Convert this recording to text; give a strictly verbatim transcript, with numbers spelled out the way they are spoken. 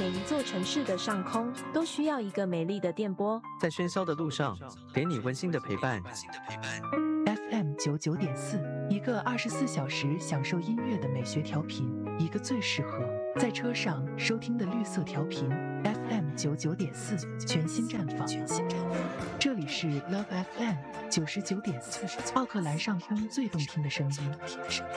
每一座城市的上空都需要一个美丽的电波， 在喧嚣的路上，给你温馨的陪伴。 F M 九九点四，一个二十四小时享受音乐的美学调频，一个最适合在车上收听的绿色调频。F M 九九点四，全新绽放。这里是 Love F M 九十九点四，奥克兰上空最动听的声音。